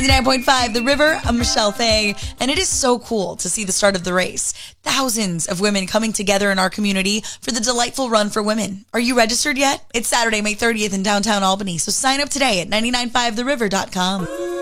99.5 The River. I'm Michelle Fay, and it is so cool to see the start of the race. Thousands of women coming together in our community for the delightful Run for Women. Are you registered yet? It's Saturday, May 30th in downtown Albany, so sign up today at 995theriver.com.